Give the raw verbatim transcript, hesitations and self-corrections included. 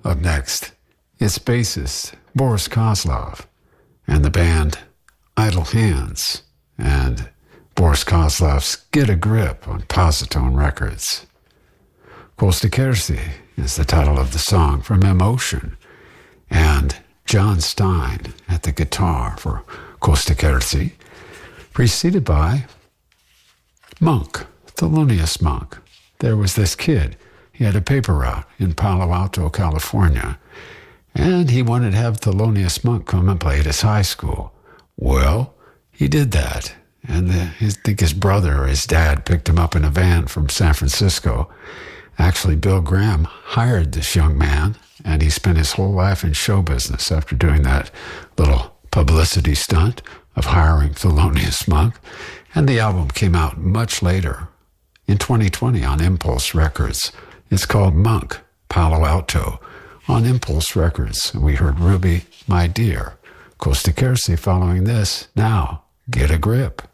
Up next, it's bassist Boris Kozlov and the band Idle Hands and Boris Kozlov's Get a Grip on Positone Records. Kostikersi is the title of the song from Emotion, and John Stein at the guitar for Kostikersi, preceded by Monk, Thelonious Monk. There was this kid. He had a paper route in Palo Alto, California, and he wanted to have Thelonious Monk come and play at his high school. Well, he did that, and the, his, I think his brother or his dad picked him up in a van from San Francisco. Actually, Bill Graham hired this young man, and he spent his whole life in show business after doing that little publicity stunt of hiring Thelonious Monk. And the album came out much later, in twenty twenty, on Impulse Records. It's called Monk, Palo Alto, on Impulse Records. And we heard Ruby, My Dear. Kostikersi following this. Now, Get a Grip.